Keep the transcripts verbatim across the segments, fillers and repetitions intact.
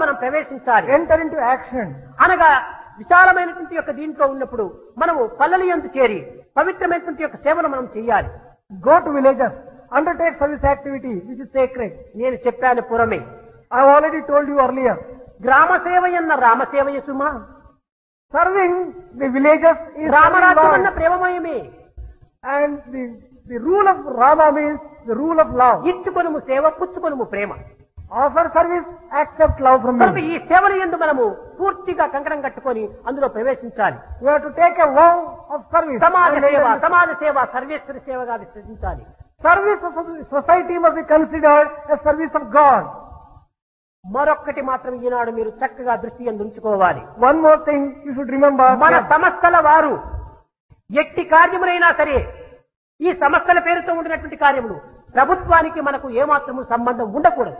మనం ప్రవేశించాలి. enter into action. అనగా విశాలమైనటువంటి యొక్క దీంట్లో ఉన్నప్పుడు మనము పల్లెల యందు చేరి పవిత్రమైనటువంటి యొక్క సేవను మనం చేయాలి. Go to villages, undertake service activity which is sacred. నేను చెప్పాను పురమే. I have already told you earlier. గ్రామ సేవ ఎన్న రామసేవయ సుమా. Serving the villages is రామరాజ్యం అన్న serving God. ప్రేమమయమే. And the, the rule of Rama means the rule of love. ఇచ్చుకొనుము సేవ పుచ్చుకొనుము ప్రేమ. Offer service, accept love from కనుక me. ఈ సేవల యందు మనము పూర్తిగా కంకణం కట్టుకొని అందులో ప్రవేశించాలి. We have to take a vow of service. సమాజ And సేవ enter- సమాజ సేవ సర్వేశ్వర సేవగా విశ్వసించాలి. Service of the society must be considered as service of God. మరొక్కటి మాత్రం ఈనాడు మీరు చక్కగా దృష్టి యందు ఉంచుకోవాలి. One more thing you should remember. మన Yes. సంస్థల వారు ఎట్టి కార్యములైనా సరే ఈ సంస్థల పేరుతో ఉండినటువంటి కార్యములు ప్రభుత్వానికి మనకు ఏమాత్రము సంబంధం ఉండకూడదు.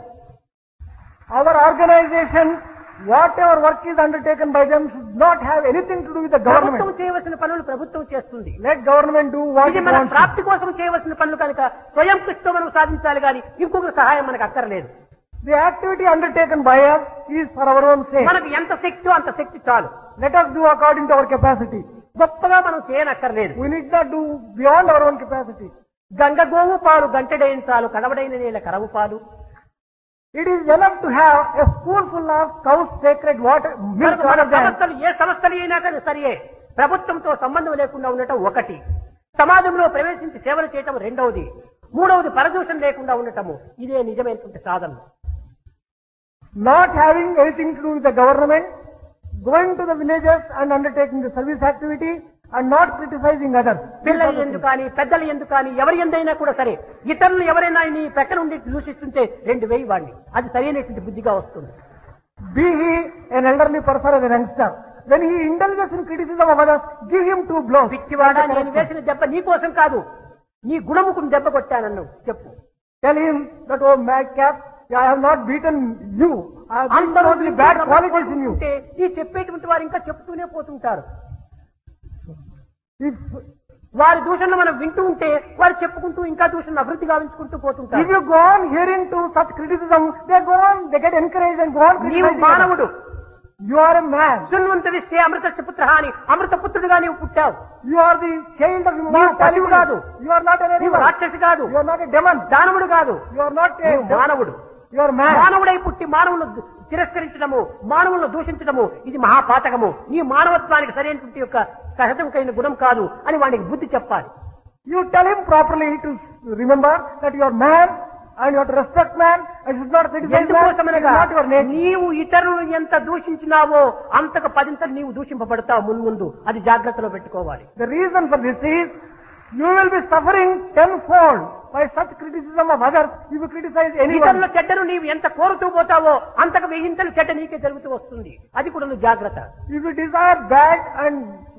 Our organization, whatever work is undertaken by them, should not have anything to do with the ప్రభుత్వం government. చేయవలసిన పనులు ప్రభుత్వం చేస్తుంది. Let government do what ఇది it మన wants to. ప్రాప్తి కోసం చేయవలసిన పనులు కనుక స్వయం కృషితో మనం సాధించాలి కానీ ఇంకొకరి సహాయం మనకు అక్కర్లేదు. The activity undertaken by us is for our own sake. మనకు ఎంత శక్తి అంత శక్తి చాలు. Let us do according to our capacity. గొప్పగా మనం చేయనక్కర్లేదు. We need not do beyond our own capacity. Ganga గోవు పాలు గంటెడైన చాలు కడవడైన నేల కరవు పాలు. It is enough to have a spoonful of cow's sacred water, milk కనుక మన rather than. సంస్థలు ఏ సంస్థలు అయినా కానీ సరియే ప్రభుత్వంతో సంబంధం లేకుండా ఉండటం ఒకటి, సమాజంలో ప్రవేశించి సేవలు చేయటం రెండవది, మూడవది పరదూషణ లేకుండా ఉండటము ఇదే నిజమైనటువంటి సాధన. Not having anything to do with the government, going to the villages and undertaking the service activity and not criticizing others. పిల్లలు ఎందుకు కానీ పెద్దలు ఎందుకు కానీ ఎవరి ఎందైనా కూడా సరే ఇతరులు ఎవరైనా నీ ప్రక్కన ఉండి దూషిస్తుంటే రెండు వేయి వాడిని, అది సరైనటువంటి బుద్ధిగా వస్తుంది. Be he an elderly person or a youngster, when he indulges in criticism of others, give him two blows. పిచ్చివాడా నేను వేసిన దెబ్బ నీ కోసం కాదు, నీ గుణముకు దెబ్బ కొట్టానన్ను చెప్పు. Tell him that, oh madcap, I have not beaten you. I have beaten అందరూ only bad qualities in you. ఉంటే ఈ చెప్పేటువంటి వారు ఇంకా చెప్తూనే పోతుంటారు. If, వారి దూషణలు మనం వింటూ ఉంటే వారు చెప్పుకుంటూ ఇంకా దూషణ అభివృద్ధి గావించుకుంటూ if పోతుంటారు. you go on hearing to such criticism, they go on, they get encouraged and go on నీవు criticizing others. మానవుడు, You are a man. శృణ్వంత విశ్వే అమృత పుత్ర అని అమృత పుత్రుడుగా నీవు పుట్టావు. You are the child of నీవు immortality. పశువు కాదు, You are not an నీవు animal. రాక్షసి కాదు, You are not a demon. దానవుడు కాదు, You are not a నీవు మానవుడు. You are man. మానవుడై పుట్టి మానవులను తిరస్కరించడము, మానవులను దూషించడము ఇది మహాపాతకము. నీ మానవత్వానికి సరైనటువంటి యొక్క సహజమైన గుణం కాదు అని వానికి బుద్ధి చెప్పాలి. You tell him properly to remember that you are man and you have to respect man and should not criticize man. It is ఎందుకోసమనగా not your nature. నీవు ఇతరులను ఎంత దూషించినావో అంతకు పదింతలు నీవు దూషింపబడతావు మున్ముందు, అది జాగ్రత్తలో పెట్టుకోవాలి. The reason for this is you will be suffering tenfold by such criticism of others if you criticize ఇతరుల anyone. చెడ్డను నీవు ఎంత కోరుతూ పోతావో అంతకు వెయ్యింతలు చెడ్డ నీకే జరుగుతూ వస్తుంది, అది కూడా నువ్వు జాగ్రత్త. If you desire bad and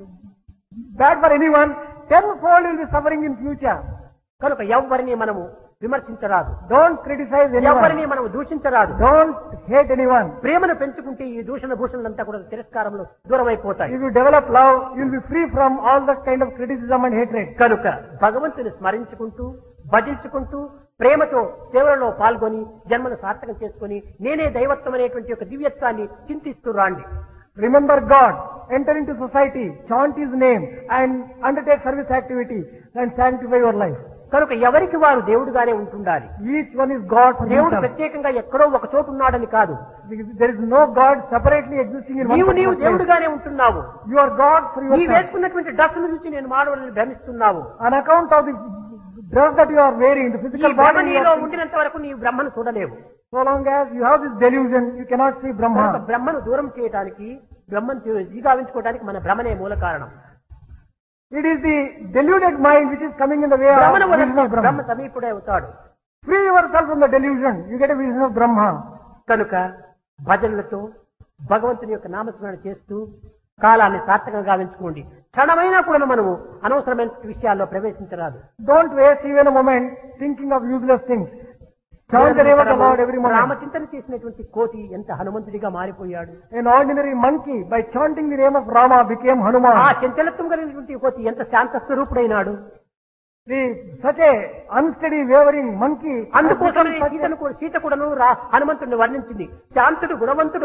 bad for anyone, tenfold you will be suffering in future. కనుక ఎవరిని మనము విమర్శించరాదు, Don't criticize ఎవరిని anyone. మనము దూషించరాదు. Don't hate anyone. ప్రేమను పెంచుకుంటే ఈ దూషణ భూషణలంతా కూడా తిరస్కారంలో దూరం అయిపోతాయి. If you develop love, you will be free from all that kind of criticism and hatred. కనుక భగవంతుని స్మరించుకుంటూ భజించుకుంటూ ప్రేమతో సేవలలో పాల్గొని జన్మను సార్థకం చేసుకుని నేనే దైవత్వం అనేటువంటి ఒక దివ్యత్వాన్ని చింతిస్తూ రాండి. Remember God, enter into society, chant His name and undertake service activity and sanctify your life. కనుక ఎవరికి వారు దేవుడుగానే ఉంటుండాలి. Each one is God for దేవుడు himself. ప్రత్యేకంగా ఎక్కడో ఒక చోటు ఉన్నాడని కాదు. There is no God separately existing in one నీవు నీవు particular place. దేవుడుగానే ఉంటున్నావు. You are God for నీ yourself. వేసుకున్నటువంటి డ్రెస్సును చూసి నేను మానవులను భ్రమిస్తున్నావు. On account of the dress that you are wearing, the ఈ physical బ్రహ్మ body, you నీలో are- ఉండినంత వరకు నీవు బ్రహ్మను చూడలేవు. so long as you have this delusion, you cannot see కనుక Brahma. బ్రహ్మను దూరం చేయడానికి బ్రహ్మను జీగావించుకోవడానికి మన భ్రమనే మూల కారణం. It is the deluded mind which is coming in the way of బ్రహ్మను vision వదిలితే of Brahma. బ్రహ్మ సమీపుడే అవుతాడు. Free yourself from the delusion, you get a vision of Brahma. కనుక భజనలతో భగవంతుని యొక్క నామస్మరణ చేస్తూ కాలాన్ని సార్థకంగా గావించుకోండి. క్షణమైనా కూడా మనము అనవసరమైన విషయాల్లో ప్రవేశించరాదు. Don't waste even a moment thinking of useless things. Chant the name of the Lord every moment. రామచింతన చేసినటువంటి కోతి ఎంత హనుమంతుడిగా మారిపోయాడు. An ordinary monkey, by chanting the name of Rama, became ఆ Hanuman. చంచలత్వం కలిగినటువంటి కోతి ఎంత శాంత స్వరూపుడైనాడు. The, such a unsteady, wavering monkey. has అందుకోసమే become such a- సీతను కూడా సీత కూడాను రా హనుమంతుడిని వర్ణించింది. శాంతుడు గుణవంతుడు